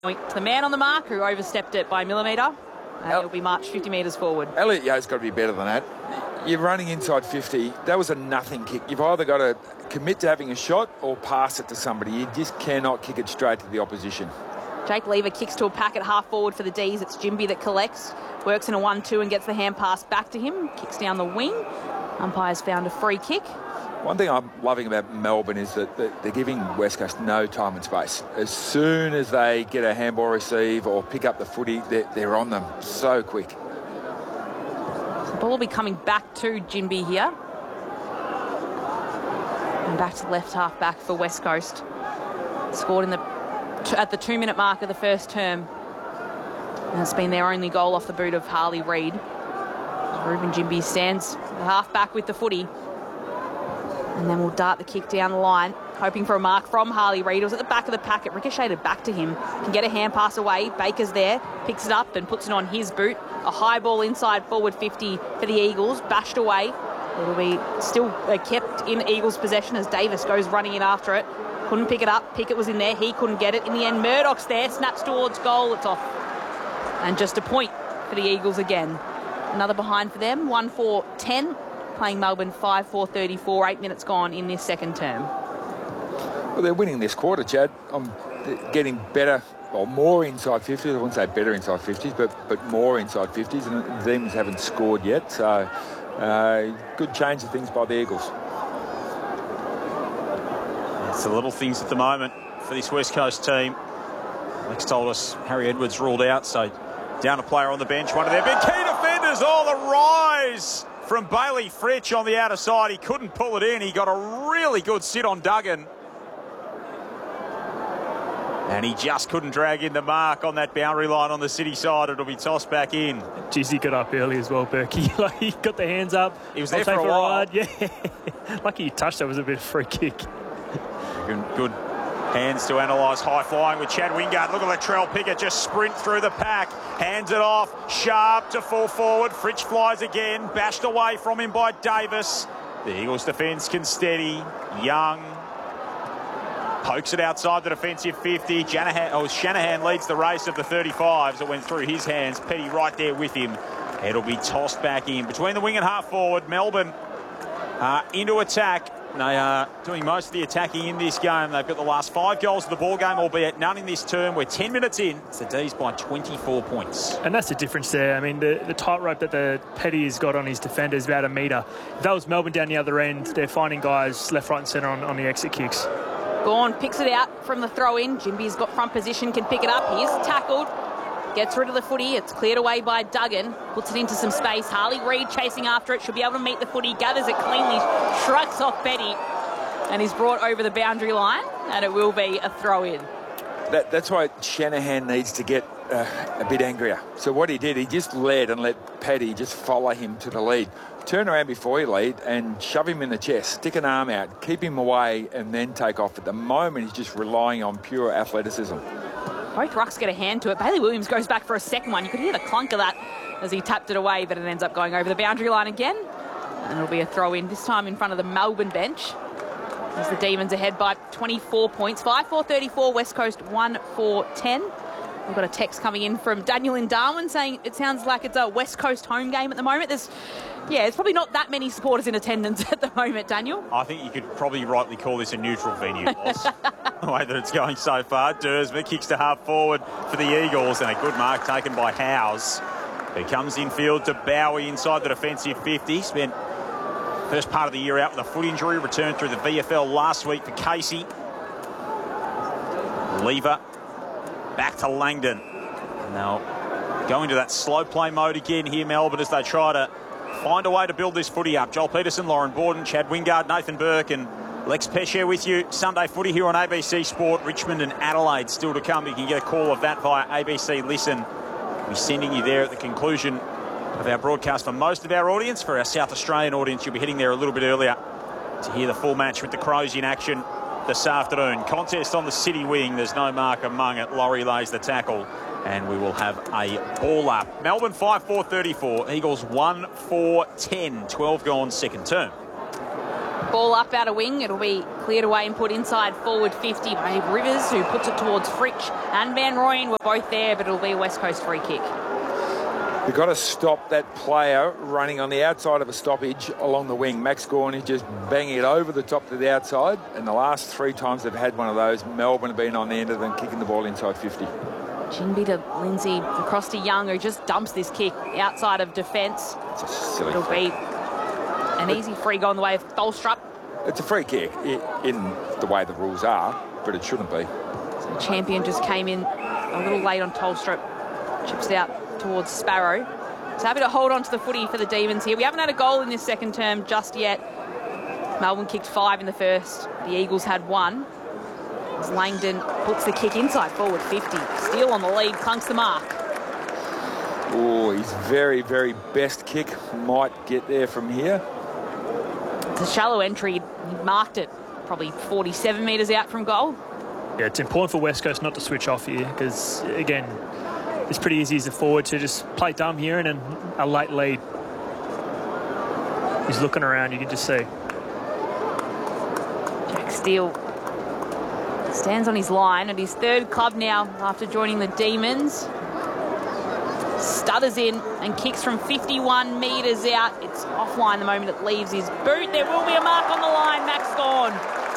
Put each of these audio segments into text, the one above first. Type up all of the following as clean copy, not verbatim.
To the man on the mark who overstepped it by a millimetre. And it'll be marched 50 metres forward. Elliot Yeo's got to be better than that. You're running inside 50. That was a nothing kick. You've either got to commit to having a shot or pass it to somebody. You just cannot kick it straight to the opposition. Jake Lever kicks to a pack at half forward for the D's. It's Jimby that collects, works in a 1-2 and gets the hand pass back to him. Kicks down the wing. Umpire's found a free kick. One thing I'm loving about Melbourne is that they're giving West Coast no time and space. As soon as they get a handball receive or pick up the footy, they're on them so quick. The ball will be coming back to Jimby here. And back to left half back for West Coast. Scored at the 2-minute mark of the first term. And it's been their only goal off the boot of Harley Reid. Ruben Jimby stands half back with the footy. And then we'll dart the kick down the line, hoping for a mark from Harley Reid. It was at the back of the pack. It ricocheted back to him. Can get a hand pass away. Baker's there, picks it up and puts it on his boot. A high ball inside forward 50 for the Eagles. Bashed away. It'll be still kept in Eagles' possession as Davis goes running in after it. Couldn't pick it up. Pickett was in there. He couldn't get it. In the end, Murdoch's there. Snaps towards goal. It's off. And just a point for the Eagles again. Another behind for them. 1-4-10. Playing Melbourne 5-4-34, 8 minutes gone in this second term. Well, they're winning this quarter, Chad. I'm getting better, or more inside 50s. I wouldn't say better inside 50s, but more inside 50s. And the Demons haven't scored yet. So good change of things by the Eagles. It's the little things at the moment for this West Coast team. Lex told us Harry Edwards ruled out, so down a player on the bench. One of their big key defenders. Oh, the rise from Bailey Fritsch on the outer side. He couldn't pull it in. He got a really good sit on Duggan. And he just couldn't drag in the mark on that boundary line on the City side. It'll be tossed back in. Geez, he got up early as well, Berkey. Like, he got the hands up. He was there for a while. Yeah. Lucky he touched. That was a bit of a free kick. Good hands to analyse high flying with Chad Wingard. Look at Latrell Pickett just sprint through the pack. Hands it off. Sharp to full forward. Fritsch flies again. Bashed away from him by Davis. The Eagles defence can steady. Young pokes it outside the defensive 50. Shanahan leads the race of the 35s. It went through his hands. Petty right there with him. It'll be tossed back in. Between the wing and half forward, Melbourne into attack. They are doing most of the attacking in this game. They've got the last 5 goals of the ball game, albeit none in this term. We're 10 minutes in. It's the D's by 24 points. And that's the difference there. I mean, the tightrope that the Petty has got on his defender is about a metre. If that was Melbourne down the other end, they're finding guys left, right and centre on the exit kicks. Gawn picks it out from the throw-in. Jimby's got front position, can pick it up. He is tackled. Gets rid of the footy. It's cleared away by Duggan. Puts it into some space. Harley Reid chasing after it. Should be able to meet the footy. Gathers it cleanly. Shrugs off Petty. And is brought over the boundary line. And it will be a throw-in. That's why Shanahan needs to get a bit angrier. So what he did, he just led and let Petty just follow him to the lead. Turn around before he lead and shove him in the chest. Stick an arm out. Keep him away and then take off. At the moment, he's just relying on pure athleticism. Both rucks get a hand to it. Bailey Williams goes back for a second one. You could hear the clunk of that as he tapped it away, but it ends up going over the boundary line again. And it'll be a throw-in, this time in front of the Melbourne bench. As the Demons ahead by 24 points. 5-4-34, West Coast 1-4-10. We've got a text coming in from Daniel in Darwin saying it sounds like it's a West Coast home game at the moment. There's probably not that many supporters in attendance at the moment, Daniel. I think you could probably rightly call this a neutral venue, boss. The way that it's going so far. Dersma kicks to half forward for the Eagles, and a good mark taken by Howes. He comes infield to Bowie inside the defensive 50. Spent first part of the year out with a foot injury. Returned through the VFL last week for Casey. Lever back to Langdon. Now going to that slow play mode again here, Melbourne, as they try to find a way to build this footy up. Joel Peterson, Lauren Borden, Chad Wingard, Nathan Burke and Lex Pesce with you. Sunday footy here on ABC Sport. Richmond and Adelaide still to come. You can get a call of that via ABC Listen. We're sending you there at the conclusion of our broadcast for most of our audience. For our South Australian audience, you'll be heading there a little bit earlier to hear the full match with the Crows in action this afternoon. Contest on the City wing. There's no mark among it. Laurie lays the tackle and we will have a ball up. Melbourne 5-4-34. Eagles 1-4-10. 12 gone second term. Ball up out of wing. It'll be cleared away and put inside forward 50 by Rivers, who puts it towards Fritsch and Van Rooyen were both there, but it'll be a West Coast free kick. You've got to stop that player running on the outside of a stoppage along the wing. Max Gawn is just banging it over the top to the outside, and the last 3 times they've had one of those, Melbourne have been on the end of them, kicking the ball inside 50. Jinby to Lindsay, across to Young, who just dumps this kick outside of defence. It's a silly It'll be an easy free goal in the way of Tholstrup. It's a free kick in the way the rules are, but it shouldn't be. So Champion just came in a little late on Tholstrup. Chips it out towards Sparrow. So happy to hold on to the footy for the Demons here. We haven't had a goal in this second term just yet. Melbourne kicked 5 in the first. The Eagles had 1. As Langdon puts the kick inside forward 50. Steele on the lead, clunks the mark. Oh, his very, very best kick might get there from here. It's a shallow entry. He marked it probably 47 metres out from goal. Yeah, it's important for West Coast not to switch off here because, again, it's pretty easy as a forward to just play dumb here and then a late lead. He's looking around, you can just see. Jack Steele stands on his line at his 3rd club now after joining the Demons. Stutters in and kicks from 51 metres out. It's offline the moment it leaves his boot. There will be a mark on the line. Max Gawn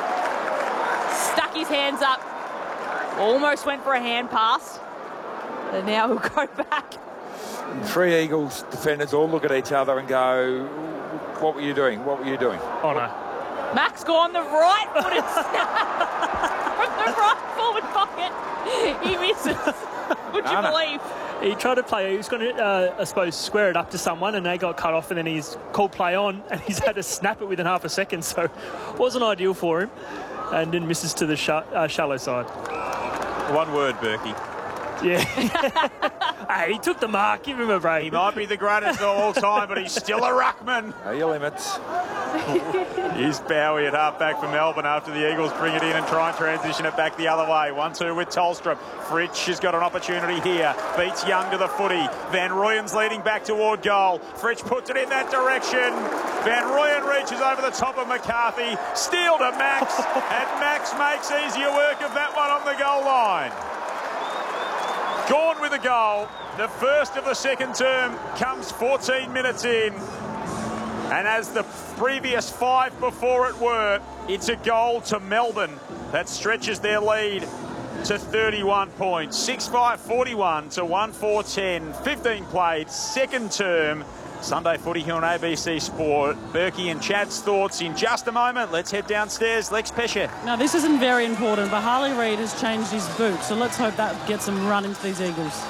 stuck his hands up. Almost went for a hand pass. And now he'll go back. 3 Eagles defenders all look at each other and go, what were you doing? What were you doing? Oh, no. Max Gawn, the right-footed snap from the right forward pocket. He misses. Would you believe? He tried to play, he was going to, I suppose, square it up to someone and they got cut off and then he's called play on and he's had to snap it within half a second, so it wasn't ideal for him and then misses to the shallow side. One word, Berkey. Yeah. Hey, he took the mark. Give him a break. He might be the greatest of all time, but he's still a ruckman. Know your limits. Here's Bowie at half-back for Melbourne after the Eagles bring it in and try and transition it back the other way. 1-2 with Tholstrup. Fritsch has got an opportunity here. Beats Young to the footy. Van Rooyen's leading back toward goal. Fritsch puts it in that direction. Van Rooyen reaches over the top of McCarthy. Steele to Max. And Max makes easier work of that one on the goal line. Gawn with a goal. The first of the second term comes 14 minutes in. And as the previous 5 before it were, it's a goal to Melbourne that stretches their lead to 31 points. 6-5-41 to 1-4-10. 15 played, second term. Sunday footy here on ABC Sport. Berkey and Chad's thoughts in just a moment. Let's head downstairs. Lex Pesher. Now, this isn't very important, but Harley Reid has changed his boot, so let's hope that gets him run into these Eagles.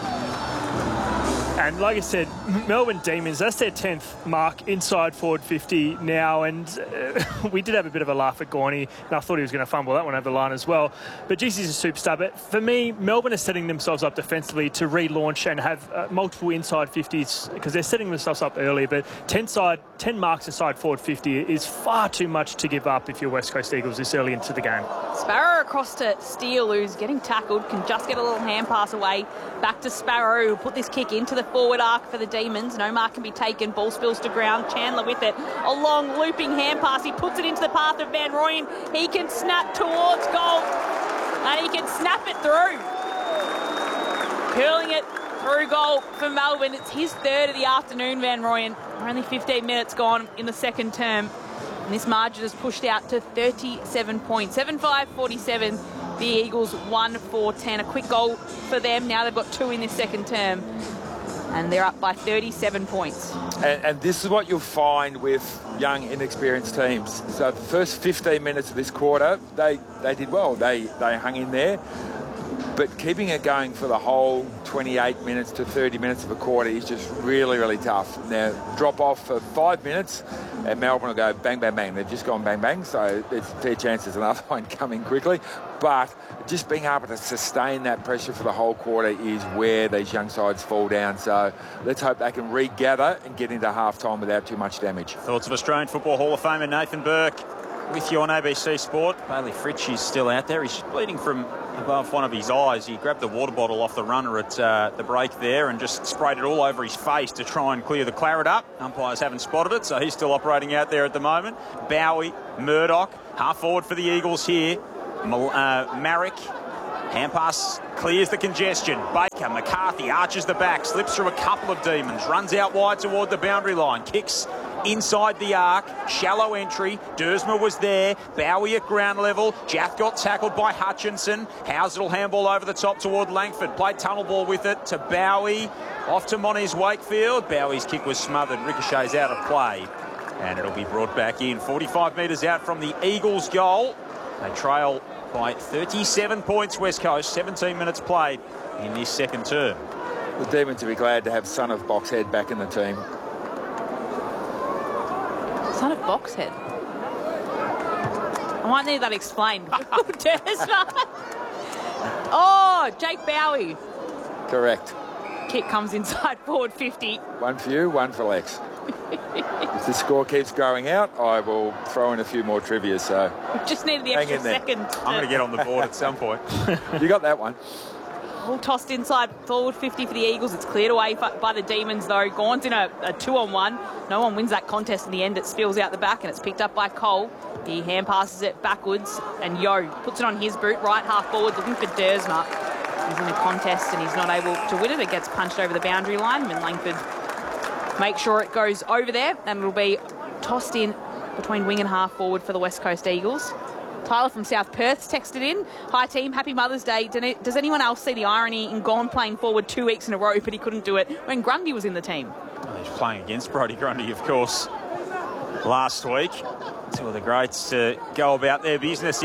And like I said, Melbourne Demons, that's their 10th mark inside forward 50 now. And we did have a bit of a laugh at Gorney, and I thought he was going to fumble that one over the line as well. But geez, he's a superstar. But for me, Melbourne are setting themselves up defensively to relaunch and have multiple inside 50s because they're setting themselves up early. But 10 marks inside forward 50 is far too much to give up if you're West Coast Eagles this early into the game. Sparrow across to Steele, who's getting tackled, can just get a little hand pass away. Back to Sparrow, who put this kick into the forward arc for the Demons. No mark can be taken. Ball spills to ground. Chandler with it. A long looping hand pass. He puts it into the path of Van Rooyen. He can snap towards goal. And he can snap it through. Curling it through goal for Melbourne. It's his 3rd of the afternoon, Van Rooyen. Only 15 minutes gone in the second term. And this margin is pushed out to 37 points. 7-5-47. The Eagles 1-4-10. A quick goal for them. Now they've got 2 in this second term. And they're up by 37 points. And this is what you'll find with young, inexperienced teams. So the first 15 minutes of this quarter, they did well. They hung in there. But keeping it going for the whole 28 minutes to 30 minutes of a quarter is just really, really tough. Now, drop off for 5 minutes and Melbourne will go bang, bang, bang. They've just gone bang, bang, so there's a fair chance there's another one coming quickly. But just being able to sustain that pressure for the whole quarter is where these young sides fall down. So let's hope they can regather and get into half-time without too much damage. Thoughts of Australian Football Hall of Famer Nathan Burke with you on ABC Sport. Bailey Fritsch is still out there. He's bleeding from above one of his eyes. He grabbed the water bottle off the runner at the break there and just sprayed it all over his face to try and clear the claret up. Umpires haven't spotted it, so he's still operating out there at the moment. Bowie, Murdoch, half forward for the Eagles here. Marek, hand pass clears the congestion. Baker, McCarthy arches the back, slips through a couple of demons, runs out wide toward the boundary line, kicks inside the arc, shallow entry. Dersma was there. Bowie at ground level. Jaff got tackled by Hutchinson. Howes will handball over the top toward Langford. Played tunnel ball with it to Bowie. Off to Moniz Wakefield. Bowie's kick was smothered. Ricochets out of play. And it'll be brought back in. 45 metres out from the Eagles' goal. They trail by 37 points, West Coast. 17 minutes played in this second term. The Demons will be glad to have son of Boxhead back in the team. Son of Boxhead. I might need that explained. Oh, Jake Bowie. Correct. Kick comes inside forward 50. One for you, one for Lex. If the score keeps growing out, I will throw in a few more trivia, so... Just needed the extra second. I'm going to get on the board at some point. You got that one. All tossed inside forward 50 for the Eagles. It's cleared away by the Demons, though. Gawn's in a 2-on-1. No one wins that contest in the end. It spills out the back, and it's picked up by Cole. He hand passes it backwards, and Yo puts it on his boot, right half forward, looking for Dersma. He's in a contest, and he's not able to win it. It gets punched over the boundary line, and Langford makes sure it goes over there, and it'll be tossed in between wing and half forward for the West Coast Eagles. Tyler from South Perth's texted in. Hi, team. Happy Mother's Day. Does anyone else see the irony in Gawn playing forward 2 weeks in a row, but he couldn't do it when Grundy was in the team? Well, he's playing against Brodie Grundy, of course, last week. Two of the greats go about their business